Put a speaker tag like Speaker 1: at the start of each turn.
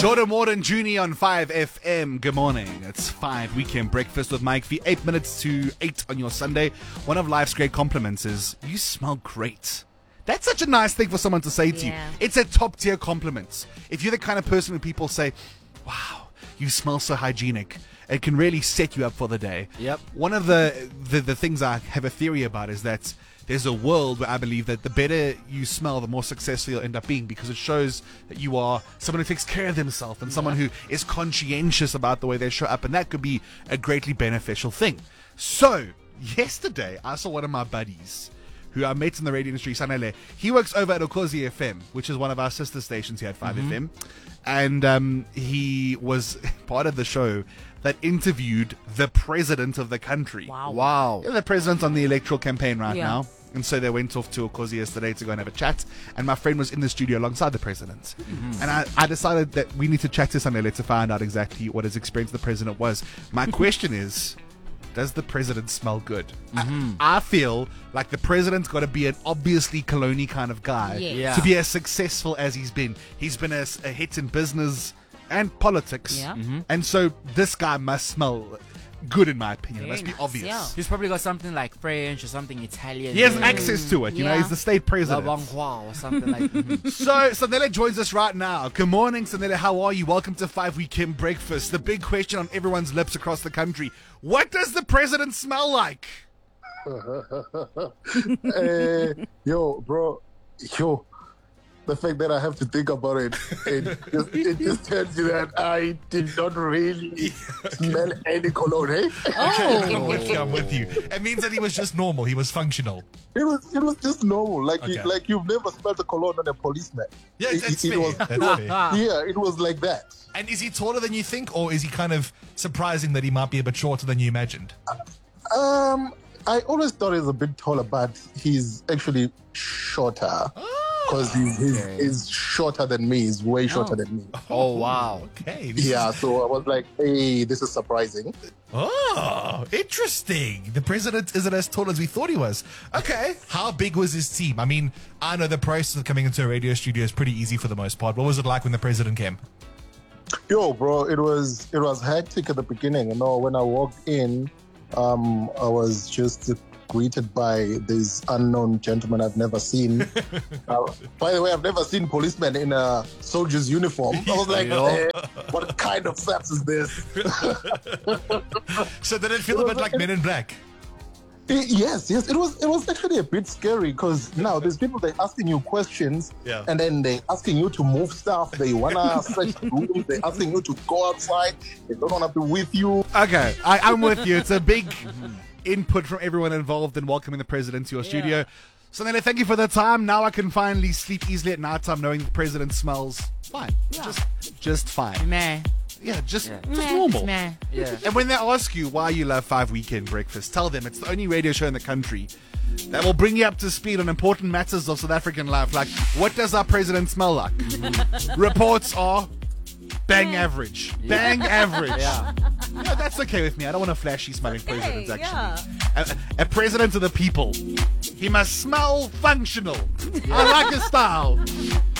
Speaker 1: Jordan Warden Jr. on 5FM. Good morning. It's 5 Weekend Breakfast with Mike V. 8 minutes to 8 on your Sunday. One of life's great compliments is, you smell great. That's such a nice thing for someone to say to you. It's a top tier compliment. If you're the kind of person who people say, wow, you smell so hygienic, it can really set you up for the day.
Speaker 2: Yep.
Speaker 1: One of the things I have a theory about is that there's a world where I believe that the better you smell, the more successful you'll end up being, because it shows that you are someone who takes care of themselves and someone who is conscientious about the way they show up, and that could be a greatly beneficial thing. So, yesterday, I saw one of my buddies who I met in the radio industry, Sanele. He works over at Okozi FM, which is one of our sister stations here at 5FM. And he was part of the show that interviewed the president of the country.
Speaker 2: Wow.
Speaker 1: Yeah, the president's on the electoral campaign right now. And so they went off to Okozi yesterday to go and have a chat. And my friend was in the studio alongside the president. And I decided that we need to chat to Sanele to find out exactly what his experience with the president was. My question is, does the president smell good? I feel like the president's got to be an obviously Cologne kind of guy to be as successful as he's been. He's been a hit in business and politics. And so this guy must smell good, in my opinion. It must be obvious.
Speaker 3: Yeah.
Speaker 2: He's probably got something like French or something Italian.
Speaker 1: He has access to it. You know, he's the state president.
Speaker 2: La Banquois or something like
Speaker 1: So, Sanele joins us right now. Good morning, Sanele. How are you? Welcome to 5 Weekend Breakfast. The big question on everyone's lips across the country. What does the president smell like?
Speaker 4: Yo, bro. The fact that I have to think about it, it just tells you that I did not really smell any cologne, eh?
Speaker 3: Oh.
Speaker 5: I'm with you. It means that he was just normal. He was functional.
Speaker 4: It was just normal. Like
Speaker 5: Okay.
Speaker 4: like you've never smelled a cologne on a policeman.
Speaker 5: Yeah, that's fair.
Speaker 4: was,
Speaker 5: That's
Speaker 4: it was-
Speaker 5: fair.
Speaker 4: yeah, it was like that.
Speaker 5: And is he taller than you think, or is he kind of surprising that he might be a bit shorter than you imagined?
Speaker 4: I always thought he was a bit taller, but he's actually shorter. Because he's shorter than me. He's way shorter than me.
Speaker 2: Oh, wow.
Speaker 5: Okay.
Speaker 4: Yeah, so I was like, hey, this is surprising.
Speaker 5: Oh, interesting. The president isn't as tall as we thought he was. Okay. How big was his team? I mean, I know the process of coming into a radio studio is pretty easy for the most part. What was it like when the president came?
Speaker 4: Yo, bro, it was hectic at the beginning. You know, when I walked in, I was just greeted by this unknown gentleman I've never seen. By the way, I've never seen policemen in a soldier's uniform. I was like, what kind of sex is this?
Speaker 5: So did it feel a bit like Men in Black?
Speaker 4: Yes. It was actually a bit scary because now there's people, they're asking you questions and then they're asking you to move stuff. They want to search the room. They're asking you to go outside. They don't want to be with you.
Speaker 1: Okay, I'm with you. It's a big input from everyone involved in welcoming the president to your studio. Sanele, thank you for the time. Now I can finally sleep easily at night time knowing the president smells fine. Just fine.
Speaker 2: Meh.
Speaker 1: Yeah, just normal.
Speaker 2: Meh. Yeah.
Speaker 1: And when they ask you why you love 5 Weekend Breakfast, tell them it's the only radio show in the country that will bring you up to speed on important matters of South African life, like what does our president smell like? Reports are bang average. Bang average.
Speaker 2: Yeah.
Speaker 1: Yeah, that's okay with me. I don't want a flashy smelling president, actually. A president of the people. He must smell functional. I like his style.